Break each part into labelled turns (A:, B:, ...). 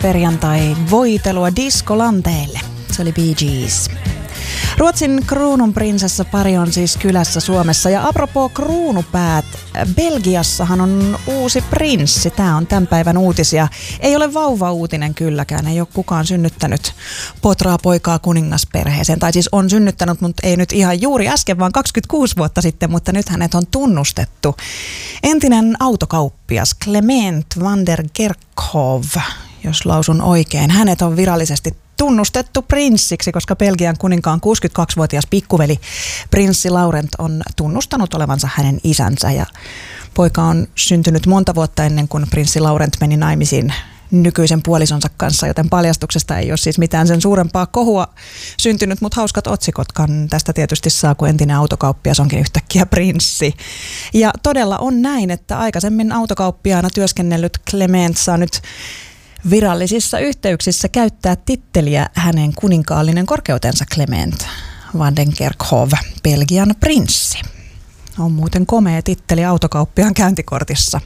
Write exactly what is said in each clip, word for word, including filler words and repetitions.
A: perjantai voitelua diskolanteille. Se oli Bee Gees. Ruotsin kruununprinsessa pari on siis kylässä Suomessa. Ja apropos kruunupäät, Belgiassahan on uusi prinssi. Tämä on tämän päivän uutisia. Ei ole vauva-uutinen kylläkään. Ei ole kukaan synnyttänyt potraa poikaa kuningasperheeseen. Tai siis on synnyttänyt, mutta ei nyt ihan juuri äsken, vaan kaksikymmentäkuusi vuotta sitten. Mutta nyt hänet on tunnustettu. Entinen autokauppias Clement van der Kerkhoff, jos lausun oikein. Hänet on virallisesti tunnustettu prinssiksi, koska Belgian kuninkaan kuusikymmentäkaksivuotias pikkuveli prinssi Laurent on tunnustanut olevansa hänen isänsä. Ja poika on syntynyt monta vuotta ennen kuin prinssi Laurent meni naimisiin nykyisen puolisonsa kanssa, joten paljastuksesta ei ole siis mitään sen suurempaa kohua syntynyt, mutta hauskat otsikotkan tästä tietysti saa, kun entinen autokauppias onkin yhtäkkiä prinssi. Ja todella on näin, että aikaisemmin autokauppiaana työskennellyt Clement saa nyt virallisissa yhteyksissä käyttää titteliä hänen kuninkaallinen korkeutensa Clement van den Kerkhoff, Belgian prinssi. On muuten komea titteli autokauppiaan käyntikortissa,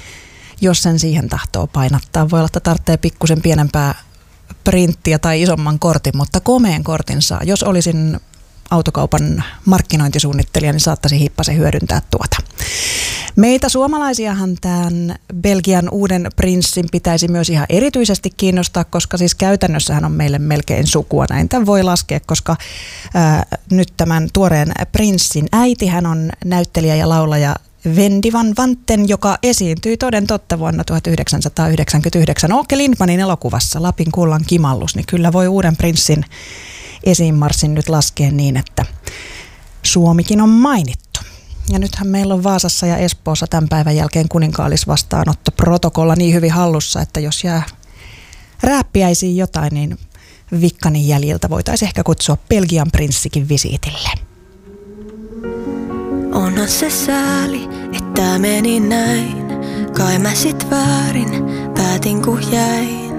A: jos sen siihen tahtoo painattaa. Voi olla, että tarvitsee pikkusen pienempää printtiä tai isomman kortin, mutta komeen kortin saa. Jos olisin autokaupan markkinointisuunnittelija, niin saattaisi hippasen hyödyntää tuota. Meitä suomalaisiahan tämän Belgian uuden prinssin pitäisi myös ihan erityisesti kiinnostaa, koska siis käytännössähän on meille melkein sukua. Näin tämän voi laskea, koska ää, nyt tämän tuoreen prinssin äiti, hän on näyttelijä ja laulaja Wendy van Vanten, joka esiintyi toden totta vuonna tuhatyhdeksänsataayhdeksänkymmentäyhdeksän Åke Lindmanin elokuvassa Lapin kullan kimallus, niin kyllä voi uuden prinssin esiinmarssin nyt laskea niin, että Suomikin on mainittu. Ja nythän meillä on Vaasassa ja Espoossa tämän päivän jälkeen kuninkaallisvastaanotto protokolla niin hyvin hallussa, että jos jää rääppiäisiin jotain, niin Vikkanin jäljiltä voitaisiin ehkä kutsua Belgian prinssikin visiitille.
B: Onhan se sääli, että meni näin. Kai mä sit väärin päätin kun jäin.